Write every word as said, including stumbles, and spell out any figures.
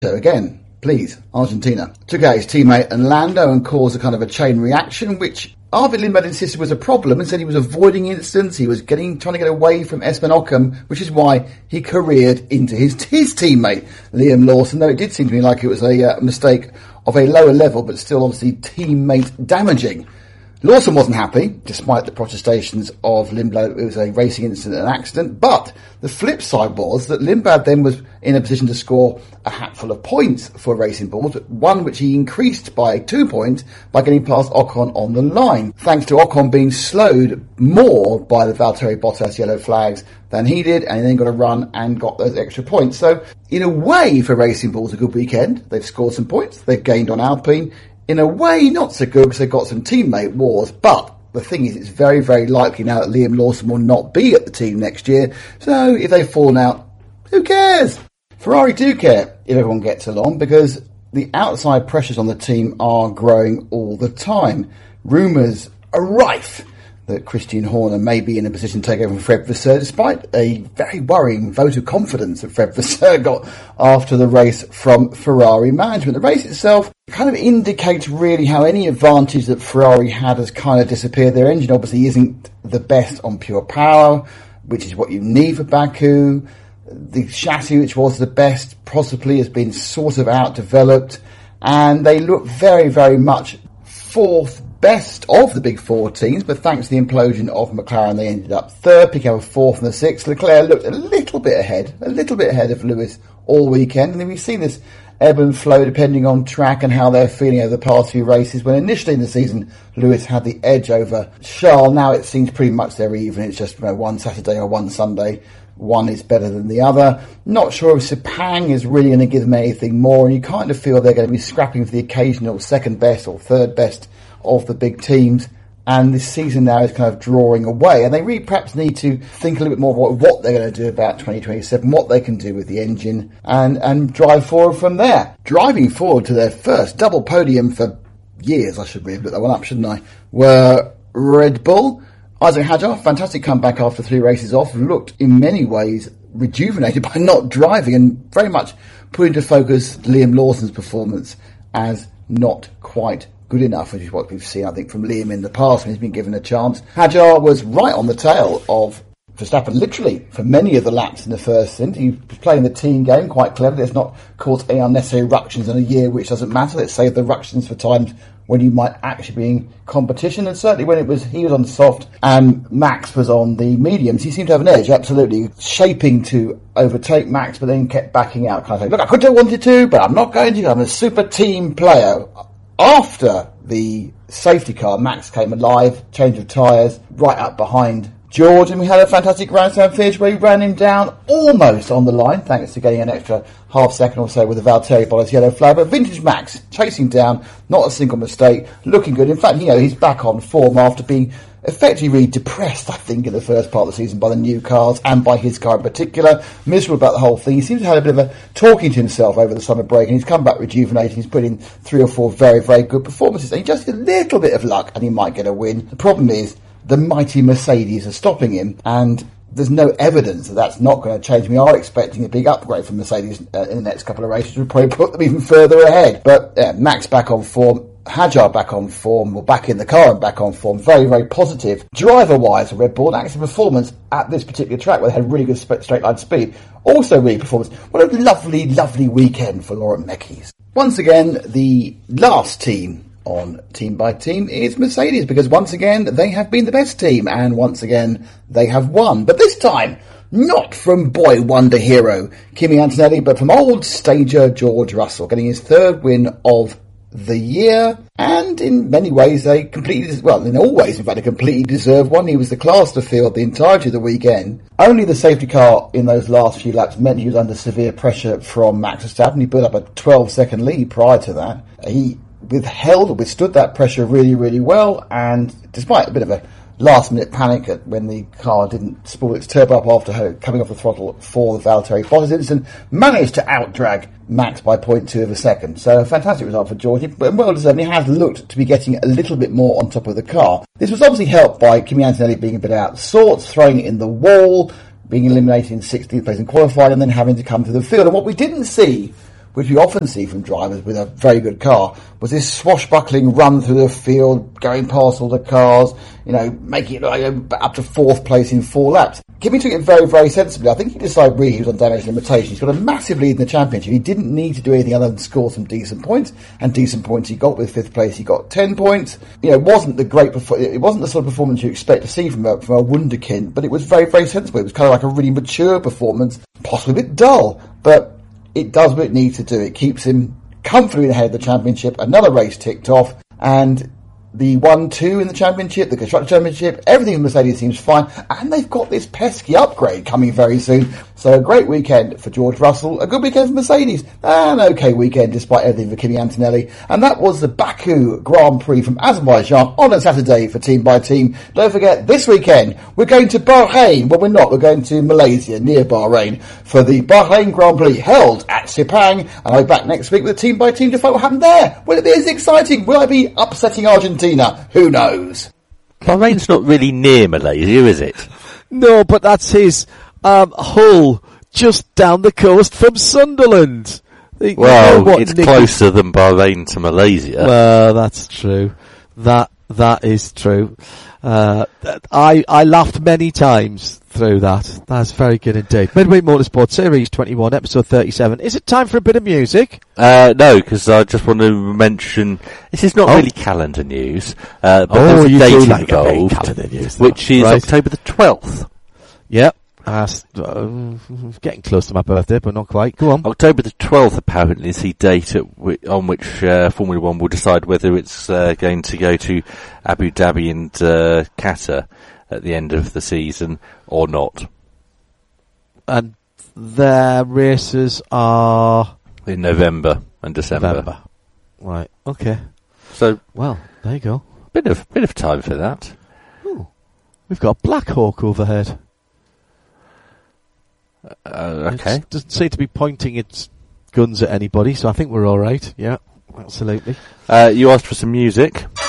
So again, please, Argentina took out his teammate and Lando and caused a kind of a chain reaction, which Arvid Lindblad insisted was a problem and said he was avoiding incidents. He was getting trying to get away from Esteban Ocon, which is why he careered into his his teammate Liam Lawson. Though it did seem to me like it was a uh, mistake of a lower level, but still obviously teammate damaging. Lawson wasn't happy, despite the protestations of Lindblad. It was a racing incident, an accident. But the flip side was that Lindblad then was in a position to score a hatful of points for Racing Bulls, one which he increased by two points by getting past Ocon on the line, thanks to Ocon being slowed more by the Valtteri Bottas yellow flags than he did, and he then got a run and got those extra points. So, in a way, for Racing Bulls, a good weekend. They've scored some points. They've gained on Alpine. In a way, not so good because they've got some teammate wars, but the thing is, it's very, very likely now that Liam Lawson will not be at the team next year, so if they've fallen out, who cares? Ferrari do care if everyone gets along, because the outside pressures on the team are growing all the time. Rumours are rife that Christian Horner may be in a position to take over from Fred Vasseur, despite a very worrying vote of confidence that Fred Vasseur got after the race from Ferrari management. The race itself kind of indicates really how any advantage that Ferrari had has kind of disappeared. Their engine obviously isn't the best on pure power, which is what you need for Baku. The chassis, which was the best, possibly has been sort of out-developed, and they look very, very much fourth best of the big four teams, but thanks to the implosion of McLaren, they ended up third, picking up a fourth and a sixth. Leclerc looked a little bit ahead, a little bit ahead of Lewis all weekend, and then we've seen this ebb and flow depending on track and how they're feeling over the past few races, when initially in the season Lewis had the edge over Charles. Now it seems pretty much they're even. It's just, you know, one Saturday or one Sunday, one is better than the other. Not sure if Sepang is really going to give them anything more, and you kind of feel they're going to be scrapping for the occasional second best or third best of the big teams, and this season now is kind of drawing away, and they really perhaps need to think a little bit more about what they're going to do about twenty twenty-seven, what they can do with the engine, and, and drive forward from there. Driving forward to their first double podium for years, I should really put that one up, shouldn't I, were Red Bull. Isack Hadjar, fantastic comeback after three races off, looked in many ways rejuvenated by not driving, and very much put into focus Liam Lawson's performance as not quite good enough, which is what we've seen, I think, from Liam in the past when he's been given a chance. Hadjar was right on the tail of Verstappen, literally, for many of the laps in the first stint. He was playing the team game quite cleverly. Let's not cause any unnecessary ructions in a year which doesn't matter. Let's save the ructions for times when you might actually be in competition. And certainly when it was he was on the soft and Max was on the mediums, he seemed to have an edge, absolutely, shaping to overtake Max, but then kept backing out, kind of saying, look, I could have wanted to, but I'm not going to. I'm a super team player. After the safety car, Max came alive, change of tyres, right up behind George, and we had a fantastic grandstand finish where he ran him down almost on the line, thanks to getting an extra half second or so with the Valtteri Bottas yellow flag. But vintage Max chasing down, not a single mistake, looking good. In fact, you know, he's back on form after being effectively really depressed, I think, in the first part of the season by the new cars and by his car in particular. Miserable about the whole thing. He seems to have a bit of a talking to himself over the summer break, and he's come back rejuvenated. He's put in three or four very, very good performances, and he just a little bit of luck and he might get a win. The problem is the mighty Mercedes are stopping him, and there's no evidence that that's not going to change. We are expecting a big upgrade from Mercedes uh, in the next couple of races. We'll probably put them even further ahead. But yeah, Max back on form, Hadjar back on form, or back in the car and back on form. Very, very positive. Driver-wise for Red Bull, and actually performance at this particular track where they had really good sp- straight line speed. Also really performance. What a lovely, lovely weekend for Laurent Mekies. Once again, the last team on Team by Team is Mercedes, because once again they have been the best team, and once again they have won. But this time, not from boy wonder hero Kimi Antonelli, but from old stager George Russell, getting his third win of the year, and in many ways a completely, well, in all ways in fact a completely deserved one. He was the class to field the entirety of the weekend. Only the safety car in those last few laps meant he was under severe pressure from Max Verstappen. He built up a twelve second lead prior to that. He withheld, withstood that pressure really, really well, and despite a bit of a last-minute panic at when the car didn't spool its turbo up after her coming off the throttle for the Valtteri Bottas incident, managed to outdrag Max by zero point two of a second. So a fantastic result for George, but well deserved. He has looked to be getting a little bit more on top of the car. This was obviously helped by Kimi Antonelli being a bit out of sorts, throwing it in the wall, being eliminated in sixteenth place in qualifying, and then having to come to the field. And what we didn't see which we often see from drivers with a very good car, was this swashbuckling run through the field, going past all the cars, you know, making it like, up to fourth place in four laps. Kimi took it very, very sensibly. I think he decided really he was on damage limitation. He's got a massive lead in the championship. He didn't need to do anything other than score some decent points, and decent points he got with fifth place. He got ten points. You know, it wasn't the great, it wasn't the sort of performance you expect to see from a, from a wunderkind, but it was very, very sensible. It was kind of like a really mature performance, possibly a bit dull, but it does what it needs to do. It keeps him comfortably ahead of the championship. Another race ticked off, and the one two in the championship, the Constructor Championship, everything in Mercedes seems fine, and they've got this pesky upgrade coming very soon. So a great weekend for George Russell, a good weekend for Mercedes, an okay weekend despite everything for Kimi Antonelli. And that was the Baku Grand Prix from Azerbaijan on a Saturday for Team by Team. Don't forget, this weekend we're going to Bahrain. Well, we're not, we're going to Malaysia, near Bahrain, for the Bahrain Grand Prix held at Sepang. And I'll be back next week with a Team by Team to find what happened there. Will it be as exciting? Will I be upsetting Argentina? Who knows? Bahrain's not really near Malaysia, is it? No, but that's his um, Hull, just down the coast from Sunderland. You well, know it's Nick closer is... than Bahrain to Malaysia. Well, that's true. That that is true. Uh, I I laughed many times through that. That's very good indeed. Midweek Motorsport Series twenty-one, episode thirty-seven. Is it time for a bit of music? Uh, no, because I just want to mention, this is not oh. really calendar news, uh, but oh, there's a date like involved, calendar news, which is right. October the twelfth. Yep. Uh, uh, getting close to my birthday, but not quite. Go on. October the twelfth apparently is the date at w- on which uh, Formula One will decide whether it's uh, going to go to Abu Dhabi and uh, Qatar at the end of the season or not. And their races are in November and December. November. Right. Okay. So, well, there you go. Bit of bit of time for that. Ooh. We've got a Black Hawk overhead. Uh, okay. It doesn't seem to be pointing its guns at anybody, so I think we're all right. Yeah, absolutely. Uh, you asked for some music.